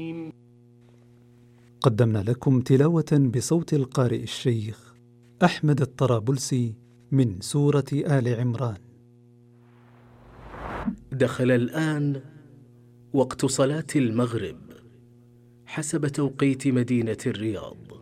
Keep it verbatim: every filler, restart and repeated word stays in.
قدمنا لكم تلاوة بصوت القارئ الشيخ أحمد الطرابلسي من سورة آل عمران. دخل الآن وقت صلاة المغرب حسب توقيت مدينة الرياض.